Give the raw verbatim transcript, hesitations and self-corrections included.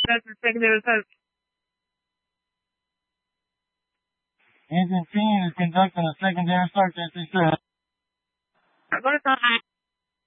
That's the secondary search. Engine team is conducting a secondary search as they should. I'm going to